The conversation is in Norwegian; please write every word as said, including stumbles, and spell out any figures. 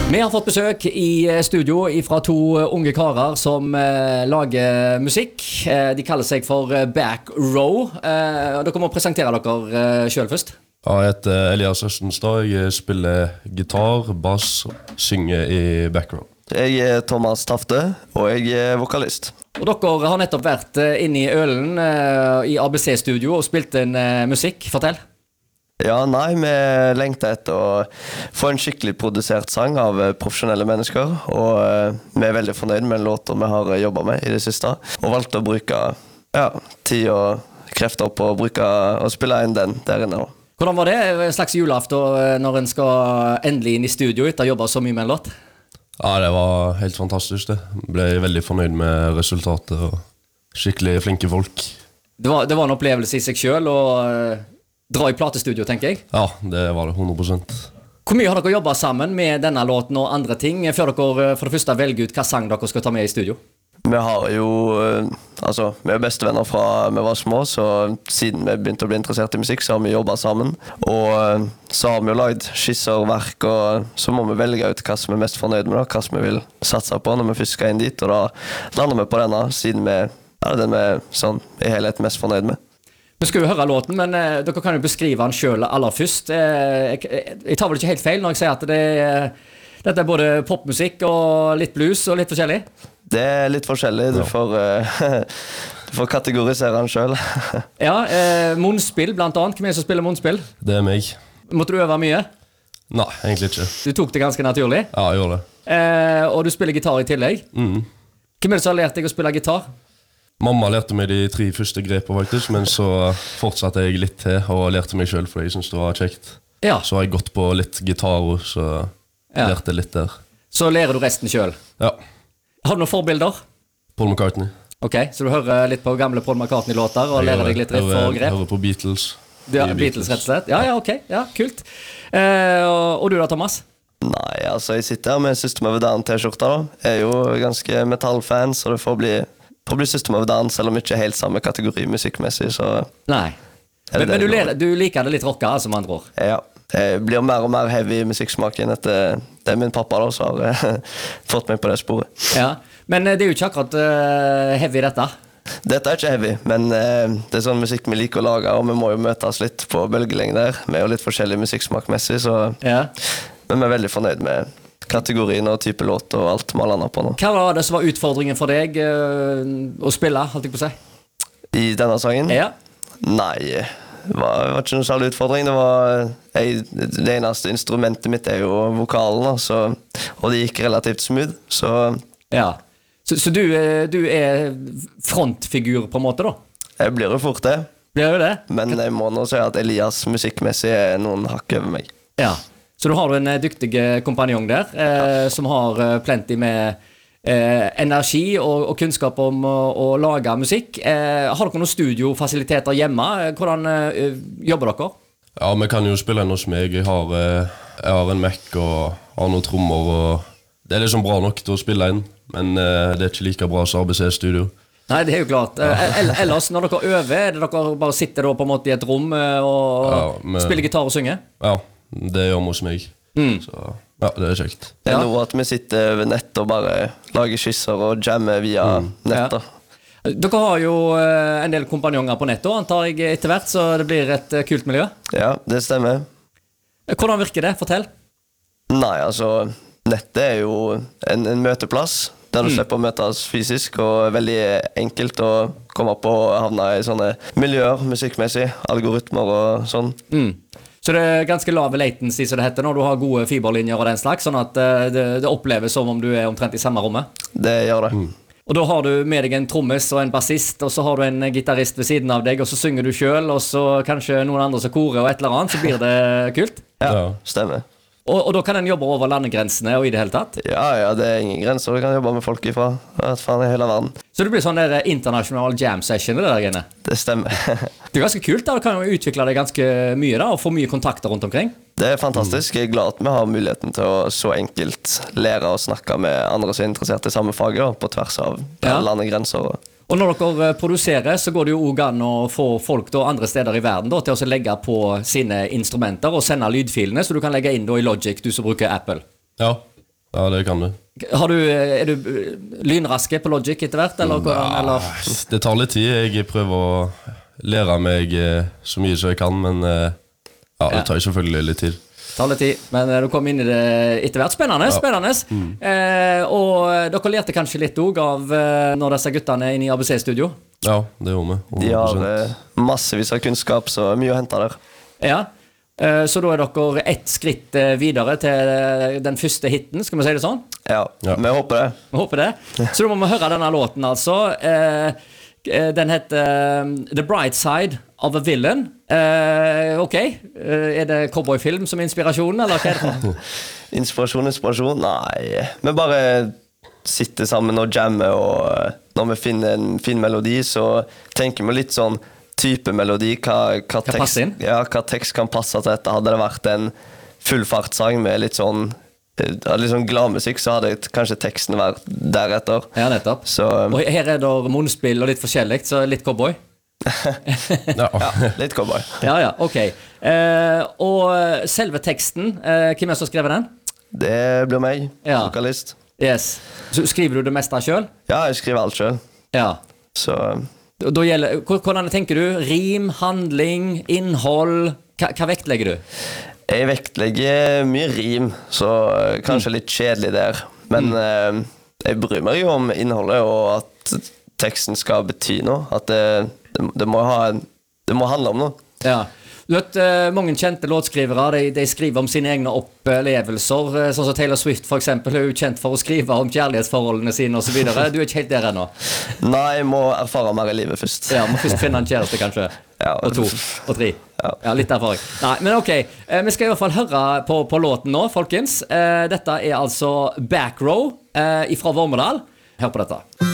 Vi har fått besøk i studio fra to unge karer som eh, lager musikk. Eh, de kaller seg for Back Row. Eh, dere må presentere dere eh, selv først. Ja, jeg heter Elias Østenstad. Jeg spiller gitar, bass, synger i Back Row. Jeg er Thomas Tafte, og jeg er vokalist. Og dere har nettopp vært eh, inne i Ølen eh, i A B C-studio og spilt en eh, musikk. Fortell. Ja, nei, vi lengter etter å få en skikkelig produsert sang av profesjonelle mennesker, og uh, vi er veldig fornøyd med en låt vi har jobbet med i det siste, og valgte å bruke ja, tid og krefter på å bruke og spille inn den der inne. Hvordan var det? En slags julaften når en skal endelig inn i studio etter å jobbe så mye med en låt? Ja, det var helt fantastisk det. Jeg ble veldig fornøyd med resultatet og skikkelig flinke folk. Det var, det var en opplevelse i seg selv, og uh, dra i platestudio, tenker jeg. Ja, det var det hundre prosent. Hvor mye har dere jobbet sammen med denne låten og andre ting, før dere for det første velger ut hva sang dere skal ta med i studio? Vi har jo, altså, vi er bestevenner fra vi var små, så siden vi begynte å bli interessert i musikk, så har vi jobbet sammen. Og så har vi jo lagd skisser, verk, og så må vi velge ut hva som er mest fornøyd med, da, hva som vi vil satse på når vi først skal inn dit, og da lander vi på denne, siden vi er den vi sånn, i helhet mest fornøyd med. Vi skal jo høre låten, men eh, dere kan jo beskrive den selv aller først. Eh, jeg, jeg tar vel ikke helt feil når jeg sier at det er, dette er både popmusikk og litt blues og litt forskjellig? Det er litt forskjellig. Du får, uh, du får kategorisere den selv. Ja, eh, munnspill blant annet. Hvem er det som spiller munnspill? Det er meg. Måtte du øve mye? Nei, egentlig ikke. Du tok det ganske naturlig? Ja, jeg gjorde det. Eh, og du spiller gitar i tillegg? Mm. Hvem er det som har lært deg å spille gitar? Mamma lærte meg de tre første grepene faktisk, men så fortsatte jeg litt til og lærte meg selv fordi jeg synes det var kjekt. Ja. Så har jeg gått på litt gitar, så ja. lærte litt der. Så lærer du resten selv? Ja. Har du noen forbilder? Paul McCartney. Ok, så du hører litt på gamle Paul McCartney-låter og jeg lærer deg litt riff og grep? Jeg hører på Beatles. Ja, Beatles rett og slett. Ja, ja, ok. Ja, kult. Eh, og, og du da, Thomas? Nei, altså jeg sitter her med System of a Down-t-skjorta da. Jeg er jo ganske metallfan, så det får bli... For å bli System of a Down, selv om ikke helt samme kategori musikkmessig, så... Nei. Men, men du, ler, du liker det litt rocka, altså, med andre ord? Ja. Jeg blir mer og mer heavy i musikksmaken etter det er min pappa da, så har jeg fått meg på det sporet. Ja. Men det er jo ikke akkurat uh, heavy, dette? Dette er ikke heavy, men uh, det er sånn musikk vi liker å lage, og vi må jo møtes litt på bølgelengder. Vi er jo litt forskjellig musikksmakmessig, så... Ja. Men vi er veldig fornøyd med... kategorien og type låt og alt man lander på nå. Hva var det som var utfordringen for deg uh, å spille, holdt jeg på å si? I denne sangen? Ja. Nei, det var, det var ikke noen særlig utfordring. Det var jeg, det eneste instrumentet mitt er jo vokalen, så, og det gikk relativt smooth, så... Ja, så, så du, du er frontfigur på en måte da? Jeg blir jo fort det. Blir du det? Men jeg må nå si at Elias musikkmessig er noen hakk over meg. Ja. Så du har en dyktig kompanjong der, eh, som har plenty med eh, energi og, og kunnskap om å, å lage musikk. Eh, har dere noen studiofasiliteter hjemme? Hvordan eh, jobber dere? Ja, vi kan jo spille inn hos meg. Jeg har, eh, jeg har en Mac og har noen trommer. Og det er liksom bra nok til å spille inn, men eh, det er ikke like bra som A B C-studio. Nei, det er jo klart. Eh, ellers, når dere øver, er det dere bare sitter da på en måte i et rom og ja, men, spiller gitar og synger? Ja. Det gjør vi hos meg. Mm. Så ja, det er kjekt. Det er noe at vi sitter ved nett og bare lager skisser og jammer via mm. nettet. Ja. Dere har jo en del kompanjonger på nettet, antar jeg etter hvert, så det blir et kult miljø. Ja, det stemmer. Hvordan virker det? Fortell. Nei, altså, nettet er jo en, en møteplass der du mm. slipper å møtes fysisk, og veldig enkelt å komme på og havne i sånne miljøer, musikkmessig, algoritmer og sånn. Mm. Så det er ganske lave latency, som det heter, når du har gode fiberlinjer og den slags, sånn at det, det oppleves som om du er omtrent i samme rommet. Det gjør det. Mm. Og da har du med deg en trommis og en bassist, og så har du en gitarist ved siden av deg, og så synger du selv, og så kanskje noen andre som korer og et eller annet, så blir det kult. Ja, stemmer. Og, og da kan en jobbe over landegrensene og i det hele tatt? Ja, ja, det er ingen grenser. Du kan jobbe med folk ifra faen i hele verden. Så det blir sånn der international jam session det der inne? Det stemmer. Det er ganske kult da, du kan jo utvikle det ganske mye da, og få mye kontakter rundt omkring. Det er fantastisk. Jeg er glad at vi har muligheten til å så enkelt lære å snakke med andre som er interessert i samme fag da, på tvers av ja. landegrenser. Og når dere produserer, så går det jo også an å få folk da, andre steder i verden da, til å legge på sine instrumenter og sende lydfilene, så du kan legge inn da, i Logic, du som bruker Apple. Ja. Ja, det kan du. Har du, er du lynraske på Logic etter hvert, eller? hvordan, eller? Nei, det tar litt tid. Jeg prøver å lære meg eh, så mye som jeg kan, men eh, ja, det tar selvfølgelig litt tid. Det tar litt tid, men du kom inn i det etter hvert. Spennende, Ja. spennende. Mm. Eh, og dere lærte kanskje litt også av eh, når disse guttene er inne i A B C-studio? Ja, det gjorde vi. De har hundre prosent. eh, massevis av kunnskap, så mye å hente der. Ja. Eh, så da er dere ett skritt eh, videre til eh, den første hitten, skal vi si det sånn? Ja, Ja. vi håper det. Vi håper det. Så da må vi høre denne låten, altså. Eh, eh, den heter eh, The Bright Side of a Villain. Eh, ok, eh, er det cowboyfilm som er inspirasjonen, eller hva er det for noe? Inspirasjon, inspirasjon? Nei, vi bare sitter sammen og jammer, og eh, når vi finner en fin melodi, så tenker vi litt sånn type melodi, hva, hva, Kan passe inn? tekst, ja, hva tekst kan passe til dette. Hadde det vært en fullfartssang med litt sånn eh, litt sånn gladmusikk, så hadde kanskje teksten vært deretter. Ja, nettopp. Så Og her er det munnspill og litt forskjellig, så litt cowboy. Ja. ja, litt cowboy. Ja, ja, ok. Eh, og selve teksten, eh, hvem er det som har skrevet den? Det blir meg, Ja. vokalist. Yes. Så skriver du det meste selv? Ja, jeg skriver alt selv. Ja. Så Da da gjelder, hvor- hvordan tenker du? Rim, handling, innhold? Hva, hva vektlegger du? jeg vektlegger mye rim, så eh, kanskje litt kjedelig der. Men eh, jeg bryr meg jo om innholdet, og at teksten skal bety noe. At det, det, det, må, ha en, det må handle om noe. Ja. Du vet, eh, mange kjente låtskrivere de, de skriver om sine egne opplevelser. eh, Sånn som Taylor Swift for eksempel er jo kjent for å skrive om kjærlighetsforholdene sine og så videre. Du er ikke helt der ennå. Nei, jeg må erfare mer i livet først. Ja, må først finne en kjæreste, kanskje. Ja. Og to. Og tre. Ja. Ja, litt erfaring. Nei, men ok. Eh, vi skal i hvert fall høre på, på låten nå, folkens. Eh, dette er altså Back Row eh, fra Vormedal. Hør på dette.